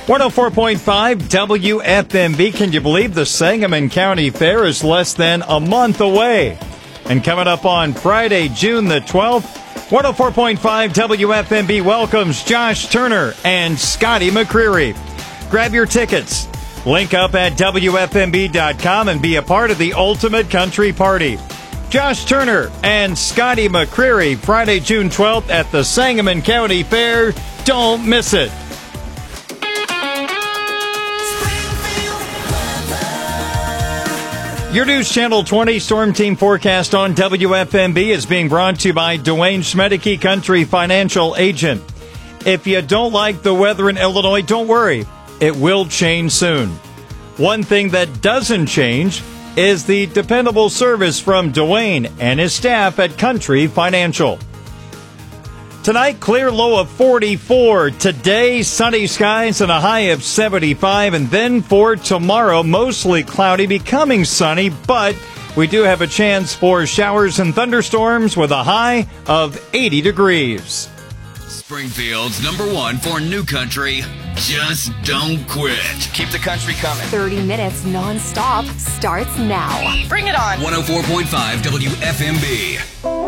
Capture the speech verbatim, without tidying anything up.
one oh four point five W F M B. Can you believe the Sangamon County Fair is less than a month away? And coming up on Friday, June the twelfth, one oh four point five W F M B welcomes Josh Turner and Scotty McCreery. Grab your tickets. Link up at W F M B dot com and be a part of the Ultimate Country Party. Josh Turner and Scotty McCreery, Friday, June twelfth at the Sangamon County Fair. Don't miss it. Your News Channel twenty Storm Team forecast on W F M B is being brought to you by Dwayne Schmedeke Country Financial Agent. If you don't like the weather in Illinois, don't worry. It will change soon. One thing that doesn't change is the dependable service from Dwayne and his staff at Country Financial. Tonight, clear low of forty-four. Today, sunny skies and a high of seventy-five. And then for tomorrow, mostly cloudy, becoming sunny, but we do have a chance for showers and thunderstorms with a high of eighty degrees. Springfield's number one for new country. Just don't quit. Keep the country coming. thirty minutes non-stop starts now. Bring it on. one oh four point five W F M B.